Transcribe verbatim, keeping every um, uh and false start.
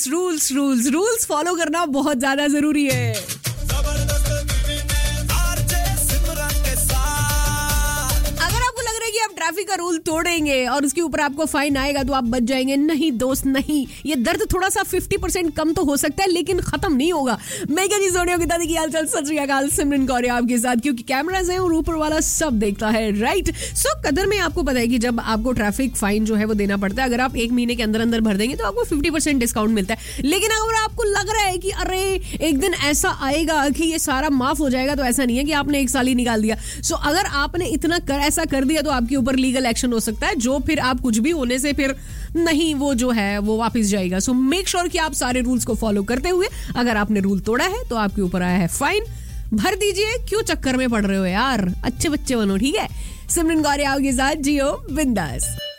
Rules rules rules rules follow करना बहुत ज्यादा जरूरी है। कि आप ट्रैफिक का रूल तोड़ेंगे और उसके ऊपर आपको फाइन आएगा तो आप बच जाएंगे, नहीं दोस्त नहीं। ये दर्द थोड़ा सा पचास परसेंट कम तो हो सकता है लेकिन खत्म नहीं होगा। मैं क्या जी सोनिया की दादी की हाल चाल, सत श्री अकाल, सिमरन कौर आपके साथ, क्योंकि कैमरास हैं और ऊपर वाला सब देखता है, राइट। सो कदर में आपको पता है कि जब आपको ट्रैफिक फाइन जो है वो देना पड़ता है, अगर आप एक महीने के अंदर अंदर भर देंगे तो आपको फिफ्टी परसेंट डिस्काउंट मिलता है। लेकिन अगर आपको लग रहा है कि अरे एक दिन ऐसा आएगा कि ये सारा माफ हो जाएगा, तो ऐसा नहीं है कि आपने एक साल ही निकाल दिया। सो अगर आपने इतना कर ऐसा कर दिया तो आपके ऊपर लीगल एक्शन हो सकता है, जो फिर आप कुछ भी होने से फिर नहीं वो जो है वो वापस जाएगा। सो मेक श्योर कि आप सारे रूल्स को फॉलो करते हुए, अगर आपने रूल तोड़ा है तो आपके ऊपर आया है फाइन, भर दीजिए। क्यों चक्कर में पड़ रहे हो यार, अच्छे बच्चे बनो, ठीक है। सिमरन गौर के साथ जियो बिंदास।